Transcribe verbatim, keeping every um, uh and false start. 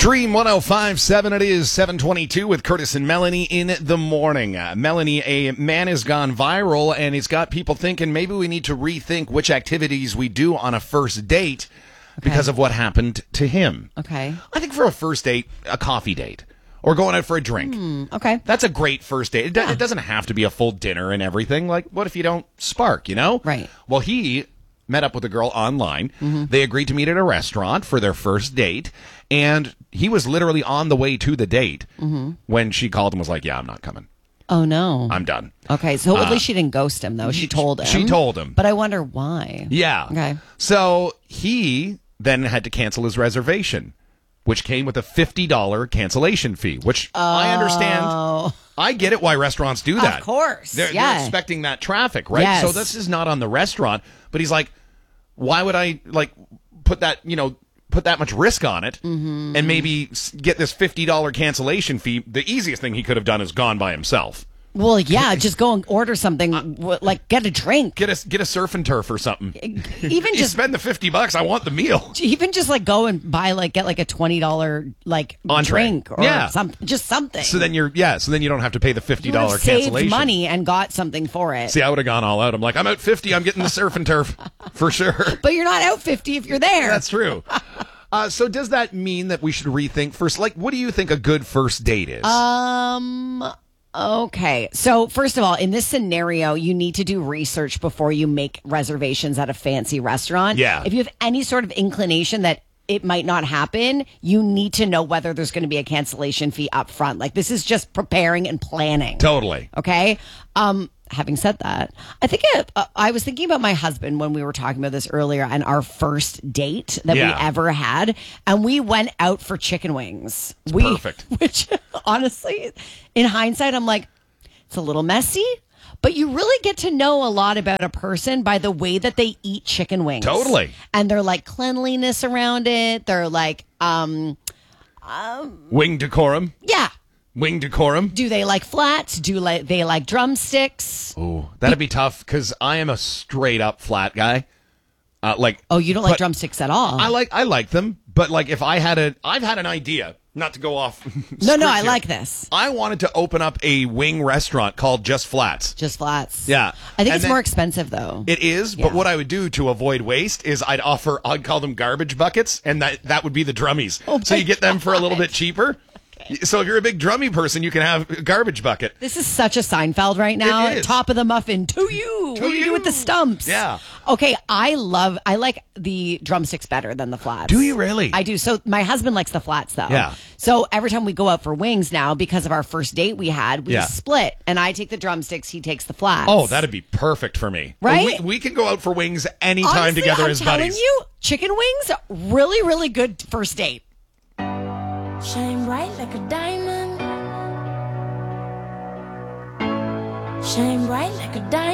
Dream one oh five point seven, it is seven twenty-two with Curtis and Melanie in the morning. Uh, Melanie, a man has gone viral, and it's got people thinking maybe we need to rethink which activities we do on a first date Okay. because of what happened to him. Okay. I think for a first date, a coffee date, or going out for a drink. Mm, okay. That's a great first date. It, do- Yeah. it doesn't have to be a full dinner and everything. Like, what if you don't spark, you know? Right. Well, he met up with a girl online. Mm-hmm. They agreed to meet at a restaurant for their first date, and he was literally on the way to the date Mm-hmm. when she called and was like, yeah, I'm not coming. Oh, no. I'm done. Okay, so at least she didn't ghost him, though. She told him. She told him. But I wonder why. Yeah. Okay. So he then had to cancel his reservation, which came with a fifty dollars cancellation fee, which I understand. Oh. I get it why restaurants do that. Of course. They're, yeah. they're expecting that traffic, right? Yes. So this is not on the restaurant, but he's like, why would I like put that, you know, put that much risk on it Mm-hmm. and maybe s- get this fifty dollars cancellation fee? The easiest thing he could have done is gone by himself. Well, yeah, just go and order something, w like get a drink. Get a get a surf and turf or something. Even You just spend the fifty bucks. I want the meal. even just like go and buy like get like a twenty dollar like Entree. drink or Yeah. something, just something. So then you're yeah. So then you don't have to pay the fifty you would have dollars saved cancellation. money and got something for it. See, I would have gone all out. I'm like, I'm out fifty. I'm getting the surf and turf for sure. But you're not out fifty if you're there. That's true. Uh, so does that mean that we should rethink first? Like, what do you think a good first date is? Um. Okay. So, first of all, in this scenario, you need to do research before you make reservations at a fancy restaurant. Yeah. If you have any sort of inclination that it might not happen, you need to know whether there's going to be a cancellation fee up front. Like, this is just preparing and planning. Totally. Okay. Um, having said that, I think it, uh, I was thinking about my husband when we were talking about this earlier and our first date that Yeah. we ever had. And we went out for chicken wings. we, perfect. Which honestly, in hindsight, I'm like, it's a little messy. But you really get to know a lot about a person by the way that they eat chicken wings. Totally. And they're like cleanliness around it. They're like, um, Wing decorum. yeah. Wing decorum. Do they like flats? Do like they like drumsticks? Ooh, that'd be tough because I am a straight up flat guy. Uh, like, Oh, you don't like but drumsticks at all? I like I like them, but like if I had a, I've had an idea. Not to go off. no, no, script I here. like this. I wanted to open up a wing restaurant called Just Flats. Just flats. Yeah. I think And it's then- more expensive though. It is, Yeah. but what I would do to avoid waste is I'd offer, I'd call them garbage buckets, and that, that would be the drummies. Oh so my you get them for a little bit cheaper. So if you're a big drummy person, you can have a garbage bucket. This is such a Seinfeld right now. It is. Top of the muffin to you. To what do you do with the you. stumps? Yeah. Okay, I love, I like the drumsticks better than the flats. Do you really? I do. So my husband likes the flats though. Yeah. So every time we go out for wings now, because of our first date we had, we Yeah. split, and I take the drumsticks, he takes the flats. Oh, that'd be perfect for me. Right? We, we can go out for wings anytime Honestly, together I'm as telling buddies. you, chicken wings, really, really good first date. Shine bright like a diamond. Shine bright like a diamond.